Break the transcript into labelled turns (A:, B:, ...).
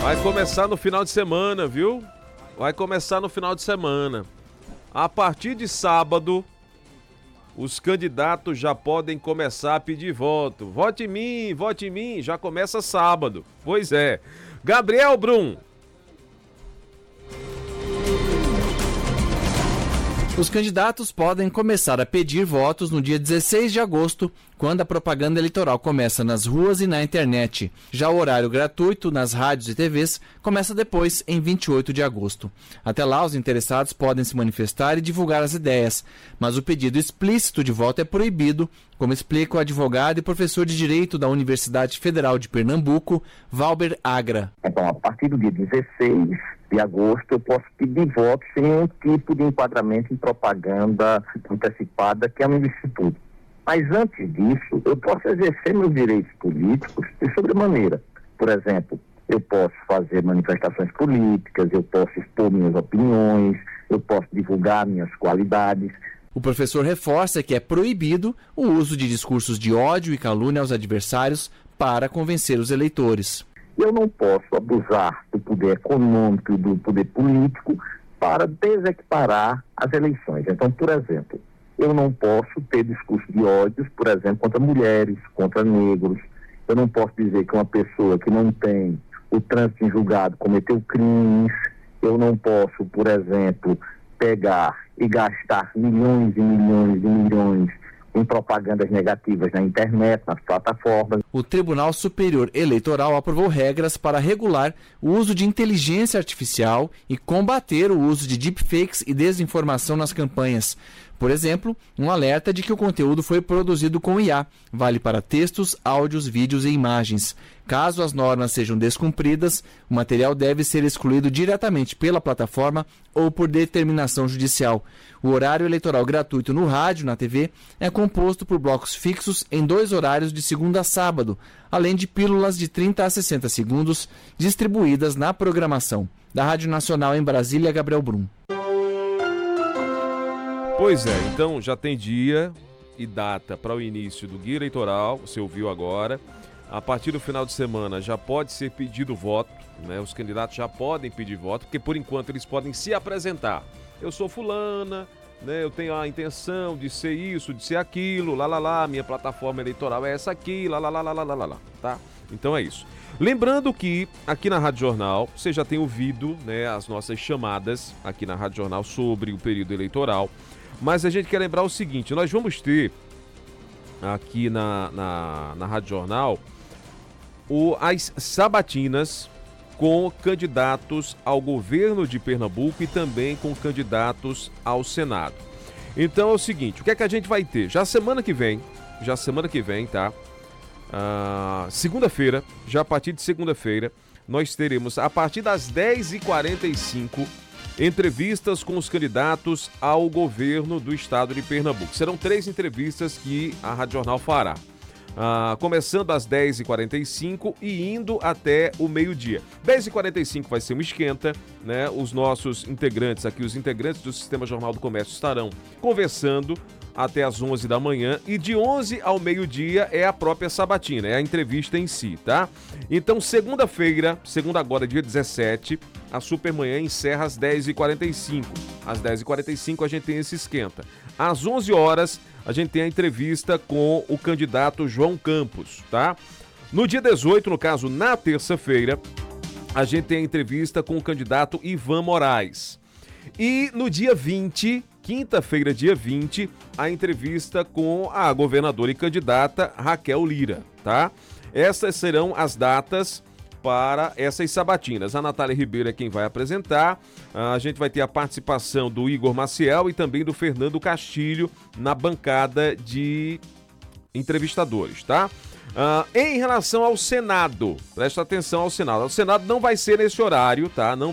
A: Vai começar no final de semana, viu? Vai começar no final de semana. A partir de sábado, os candidatos já podem começar a pedir voto. Vote em mim, já começa sábado. Pois é. Gabriel Brum.
B: Os candidatos podem começar a pedir votos no dia 16 de agosto, quando a propaganda eleitoral começa nas ruas e na internet. Já o horário gratuito nas rádios e TVs começa depois, em 28 de agosto. Até lá, os interessados podem se manifestar e divulgar as ideias, mas o pedido explícito de voto é proibido, como explica o advogado e professor de Direito da Universidade Federal de Pernambuco, Valber Agra.
C: Então, a partir do dia 16 de agosto, eu posso pedir votos sem nenhum tipo de enquadramento em propaganda antecipada, que é uma ilicitude. Mas antes disso, eu posso exercer meus direitos políticos de sobremaneira. Por exemplo, eu posso fazer manifestações políticas, eu posso expor minhas opiniões, eu posso divulgar minhas qualidades.
B: O professor reforça que é proibido o uso de discursos de ódio e calúnia aos adversários para convencer os eleitores.
C: Eu não posso abusar do poder econômico e do poder político para desequiparar as eleições. Então, por exemplo, eu não posso ter discurso de ódios, por exemplo, contra mulheres, contra negros. Eu não posso dizer que uma pessoa que não tem o trânsito em julgado cometeu crimes. Eu não posso, por exemplo, pegar e gastar milhões e milhões e milhões em propagandas negativas na internet, nas plataformas.
B: O Tribunal Superior Eleitoral aprovou regras para regular o uso de inteligência artificial e combater o uso de deepfakes e desinformação nas campanhas. Por exemplo, um alerta de que o conteúdo foi produzido com IA, vale para textos, áudios, vídeos e imagens. Caso as normas sejam descumpridas, o material deve ser excluído diretamente pela plataforma ou por determinação judicial. O horário eleitoral gratuito no rádio e na TV é composto por blocos fixos em 2 horários de segunda a sábado, além de pílulas de 30 a 60 segundos distribuídas na programação. Da Rádio Nacional em Brasília, Gabriel Brum.
A: Pois é, então já tem dia e data para o início do guia eleitoral, você ouviu agora. A partir do final de semana já pode ser pedido voto, né? Os candidatos já podem pedir voto, porque por enquanto eles podem se apresentar. Eu sou fulana, né? Eu tenho a intenção de ser isso, de ser aquilo, minha plataforma eleitoral é essa aqui, tá? Então é isso. Lembrando que aqui na Rádio Jornal, você já tem ouvido, né, as nossas chamadas aqui na Rádio Jornal sobre o período eleitoral, mas a gente quer lembrar o seguinte, nós vamos ter aqui na Rádio Jornal as sabatinas com candidatos ao governo de Pernambuco e também com candidatos ao Senado. Então é o seguinte, o que é que a gente vai ter? Já semana que vem, tá? Segunda-feira, já a partir de segunda-feira, nós teremos, a partir das 10h45, entrevistas com os candidatos ao governo do estado de Pernambuco. Serão 3 entrevistas que a Rádio Jornal fará. Começando às 10h45 e indo até o meio-dia. 10h45 vai ser um esquenta, né? Os nossos integrantes aqui, os integrantes do Sistema Jornal do Comércio estarão conversando até às 11 da manhã e de 11 ao meio-dia é a própria sabatina, é a entrevista em si, tá? Então, segunda-feira, agora, dia 17, a Supermanhã encerra às 10h45. Às 10h45 a gente tem esse esquenta. Às 11 horas, a gente tem a entrevista com o candidato João Campos, tá? No dia 18, no caso, na terça-feira, a gente tem a entrevista com o candidato Ivan Moraes. E no dia 20, quinta-feira, dia 20, a entrevista com a governadora e candidata Raquel Lira, tá? Essas serão as datas para essas sabatinas. A Natália Ribeiro é quem vai apresentar. A gente vai ter a participação do Igor Maciel e também do Fernando Castilho na bancada de entrevistadores, tá? Em relação ao Senado, presta atenção ao Senado. O Senado não vai ser nesse horário, tá? Não